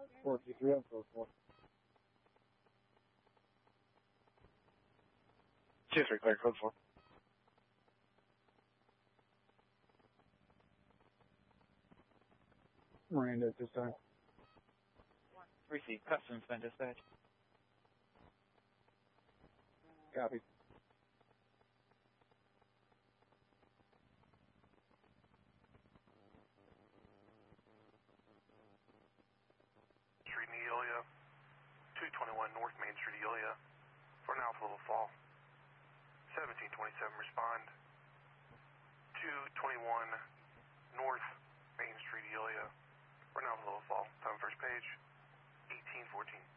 423 on code 4. 2-3, clear, code 4. Miranda at this time. 3C, customs been dispatched. Copy. Street in Eolia, 221 North Main Street, Eolia, for an Alpha Level fall. 1727, respond. 221 North Main Street, Eolia, for an Alpha Level fall. Time first page, 1814.